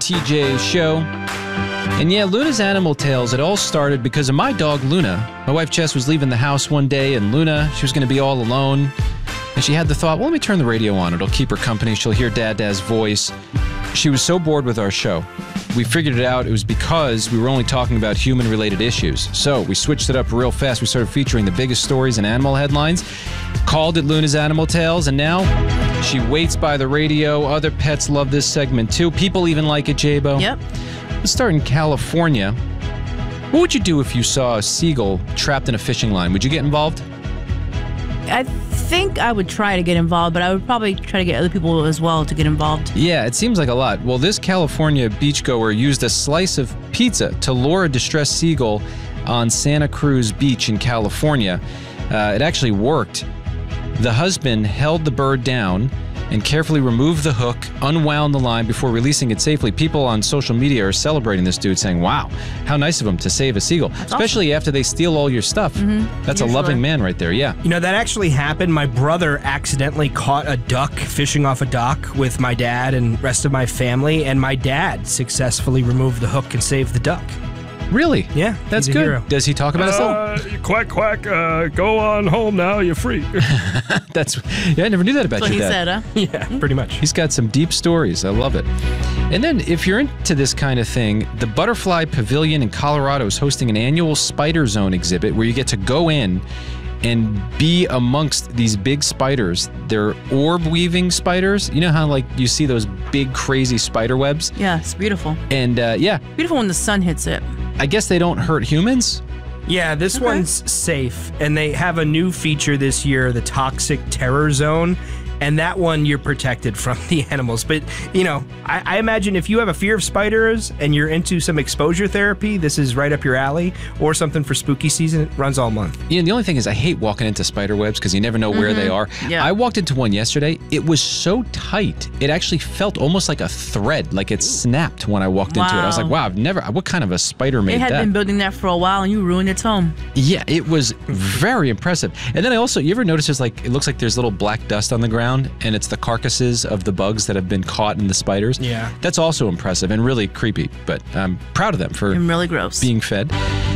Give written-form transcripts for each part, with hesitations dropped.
TJ show. And yeah, Luna's Animal Tales, it all started because of my dog, Luna. My wife, Jess, was leaving the house one day, and Luna, she was going to be all alone. And she had the thought, well, let me turn the radio on. It'll keep her company. She'll hear Dad's voice. She was so bored with our show. We figured it out. It was because we were only talking about human-related issues. So we switched it up real fast. We started featuring the biggest stories in animal headlines, called it Luna's Animal Tales, and now she waits by the radio. Other pets love this segment, too. People even like it, Jabo. Yep. Let's start in California. What would you do if you saw a seagull trapped in a fishing line? Would you get involved? I think I would try to get involved, but I would probably try to get other people as well to get involved. Yeah, it seems like a lot. Well, this California beachgoer used a slice of pizza to lure a distressed seagull on Santa Cruz Beach in California. It actually worked. The husband held the bird down and carefully removed the hook, unwound the line before releasing it safely. People on social media are celebrating this dude, saying, wow, how nice of him to save a seagull, especially after they steal all your stuff. That's a loving man right there, yeah. You know, that actually happened. My brother accidentally caught a duck fishing off a dock with my dad and rest of my family, and my dad successfully removed the hook and saved the duck. Really? Yeah, that's he's a good. hero. Does he talk about it still? Quack, quack, go on home now, you're free. Yeah, I never knew that about That's what your he dad. said, huh? Yeah, pretty much. He's got some deep stories. I love it. And then if you're into this kind of thing, the Butterfly Pavilion in Colorado is hosting an annual Spider Zone exhibit where you get to go in and be amongst these big spiders. They're orb-weaving spiders. You know how, like, you see those big, crazy spider webs? Yeah, it's beautiful. And, yeah. Beautiful when the sun hits it. I guess they don't hurt humans? Yeah, this one's safe, and they have a new feature this year, the Toxic Terror Zone, and that one you're protected from the animals. But, you know, I imagine if you have a fear of spiders and you're into some exposure therapy, this is right up your alley, or something for spooky season. It runs all month. Yeah, the only thing is I hate walking into spider webs because you never know where they are. Yeah. I walked into one yesterday. It was so tight. It actually felt almost like a thread, like it snapped when I walked into it. I was like, wow, what kind of a spider made They that? had been building that for a while, and you ruined its home. Yeah, it was very impressive. And then you ever notice it looks like there's little black dust on the ground, and it's the carcasses of the bugs that have been caught in the spiders. Yeah. That's also impressive and really creepy, but I'm proud of them for And really gross. being fed.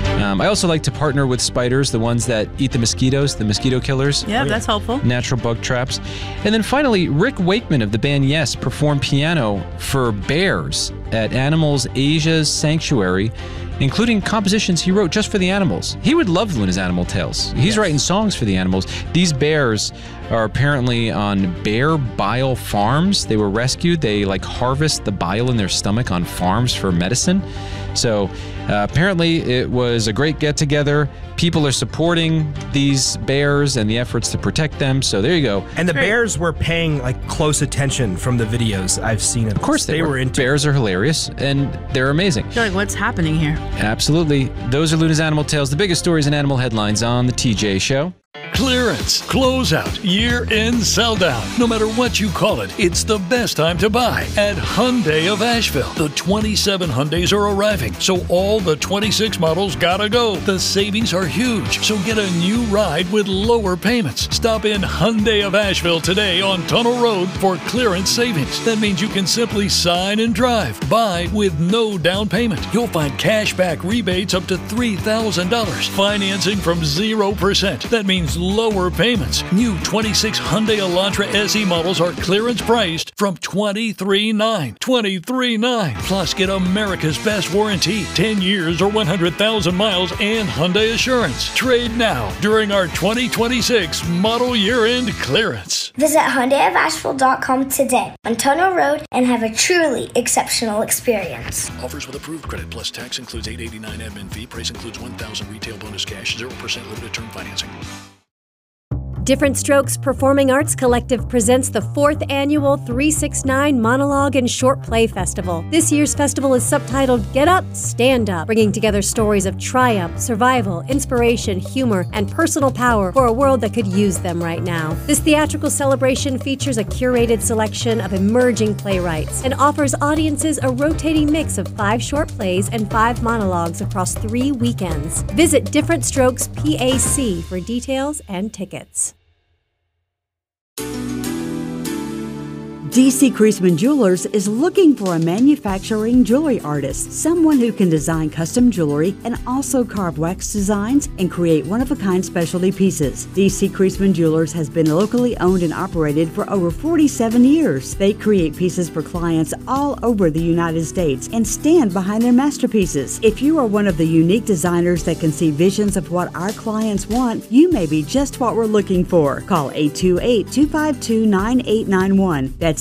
I also like to partner with spiders, the ones that eat the mosquitoes, the mosquito killers. Yeah, that's helpful. Natural bug traps. And then finally, Rick Wakeman of the band Yes performed piano for bears at Animals Asia's Sanctuary, including compositions he wrote just for the animals. He would love Luna's Animal Tales. He's writing songs for the animals. These bears are apparently on bear bile farms. They were rescued. They harvest the bile in their stomach on farms for medicine. So apparently it was a great get-together. People are supporting these bears and the efforts to protect them. So there you go. And the bears were paying close attention from the videos I've seen. Of course they were. into Bears are hilarious and they're amazing. I feel like, what's happening here? Absolutely. Those are Luna's Animal Tales, the biggest stories and animal headlines on the TJ Show. Clearance, closeout, year-end sell-down. No matter what you call it, it's the best time to buy at Hyundai of Asheville. The 27 Hyundais are arriving, so all the 26 models gotta go. The savings are huge, so get a new ride with lower payments. Stop in Hyundai of Asheville today on Tunnel Road for clearance savings. That means you can simply sign and drive. Buy with no down payment. You'll find cashback rebates up to $3,000. Financing from 0%. That means lower payments. New 26 Hyundai Elantra SE models are clearance priced from $23,900. $23,900. Plus, get America's best warranty, 10 years or 100,000 miles, and Hyundai Assurance. Trade now during our 2026 model year-end clearance. Visit HyundaiofAsheville.com today on Tunnel Road and have a truly exceptional experience. Offers with approved credit plus tax includes $889 admin fee. Price includes $1,000 retail bonus cash, 0% limited term financing. Different Strokes Performing Arts Collective presents the 4th annual 369 Monologue and Short Play Festival. This year's festival is subtitled Get Up, Stand Up, bringing together stories of triumph, survival, inspiration, humor, and personal power for a world that could use them right now. This theatrical celebration features a curated selection of emerging playwrights and offers audiences a rotating mix of 5 short plays and 5 monologues across 3 weekends. Visit Different Strokes PAC for details and tickets. DC Creasman Jewelers is looking for a manufacturing jewelry artist, someone who can design custom jewelry and also carve wax designs and create one-of-a-kind specialty pieces. DC Creasman Jewelers has been locally owned and operated for over 47 years. They create pieces for clients all over the United States and stand behind their masterpieces. If you are one of the unique designers that can see visions of what our clients want, you may be just what we're looking for. Call 828-252-9891. That's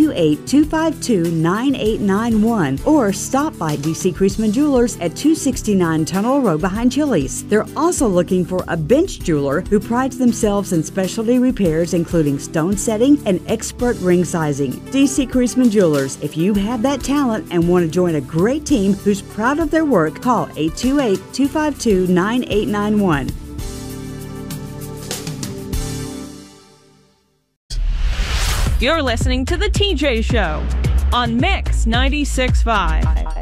828-252-9891. Or stop by DC Creasman Jewelers at 269 Tunnel Road behind Chili's. They're also looking for a bench jeweler who prides themselves in specialty repairs including stone setting and expert ring sizing. DC Creasman Jewelers. If you have that talent and want to join a great team who's proud of their work, call 828-252-9891. You're listening to The TJ Show on Mix 96.5.